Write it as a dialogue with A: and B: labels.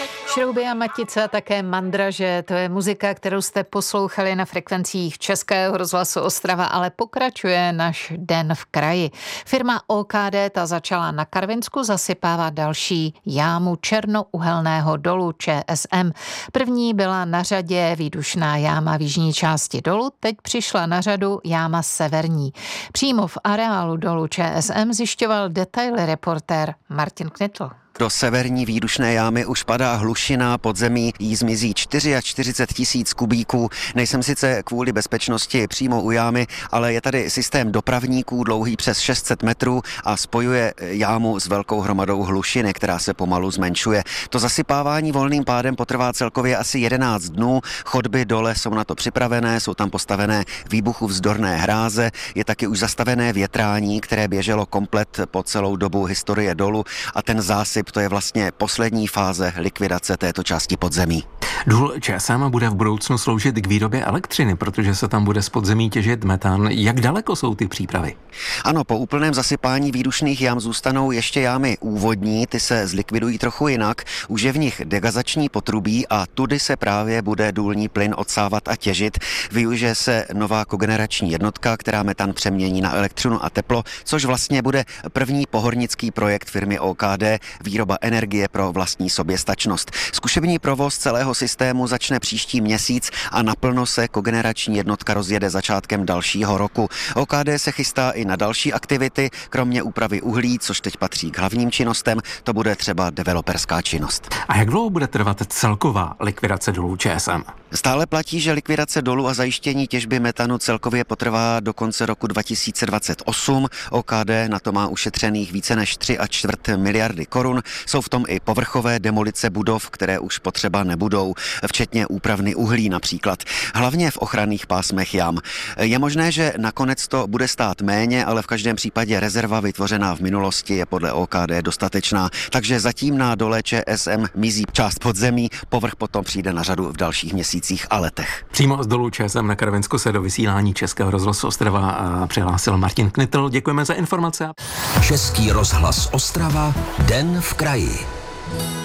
A: Šrouby a matice a také mandraže, to je muzika, kterou jste poslouchali na frekvencích Českého rozhlasu Ostrava, ale pokračuje náš den v kraji. Firma OKD ta začala na Karvinsku zasypávat další jámu černouhelného dolu ČSM. První byla na řadě výdušná jáma v jižní části dolu, teď přišla na řadu jáma severní. Přímo v areálu dolu ČSM zjišťoval detaily reportér Martin Knitl.
B: Do severní výdušné jámy už padá hlušina, pod zemí jí zmizí 44 000 kubíků. Nejsem sice kvůli bezpečnosti přímo u jámy, ale je tady systém dopravníků dlouhý přes 600 metrů a spojuje jámu s velkou hromadou hlušiny, která se pomalu zmenšuje. To zasypávání volným pádem potrvá celkově asi 11 dnů. Chodby dole jsou na to připravené, jsou tam postavené výbuchu vzdorné hráze, je taky už zastavené větrání, které běželo komplet po celou dobu historie dolu, a ten zásyp, to je vlastně poslední fáze likvidace této části podzemí.
C: Důl ČSM bude v budoucnu sloužit k výrobě elektřiny, protože se tam bude z podzemí těžit metan. Jak daleko jsou ty přípravy?
B: Ano, po úplném zasypání výdušných jam zůstanou ještě jámy úvodní, ty se zlikvidují trochu jinak. Už je v nich degazační potrubí a tudy se právě bude důlní plyn odsávat a těžit. Využije se nová kogenerační jednotka, která metan přemění na elektřinu a teplo, což vlastně bude první pohornický projekt firmy OKD, výroba energie pro vlastní soběstačnost. Zkušební provoz celého systému začne příští měsíc a naplno se kogenerační jednotka rozjede začátkem dalšího roku. OKD se chystá i na další aktivity, kromě úpravy uhlí, což teď patří k hlavním činnostem, to bude třeba developerská činnost.
C: A jak dlouho bude trvat celková likvidace dolů ČSM?
B: Stále platí, že likvidace dolu a zajištění těžby metanu celkově potrvá do konce roku 2028. OKD na to má ušetřených více než 3,25 miliardy korun. Jsou v tom i povrchové demolice budov, které už potřeba nebudou, včetně úpravny uhlí například. Hlavně v ochranných pásmech jam. Je možné, že nakonec to bude stát méně, ale v každém případě rezerva vytvořená v minulosti je podle OKD dostatečná. Takže zatím na dole ČSM mizí část podzemí, povrch potom přijde na řadu v dalších měsících a letech.
C: Přímo z dolu ČSM na Karvinsku se do vysílání Českého rozhlasu Ostrava přihlásil Martin Knitl. Děkujeme za informace.
D: Český rozhlas Ostrava, den v kraji.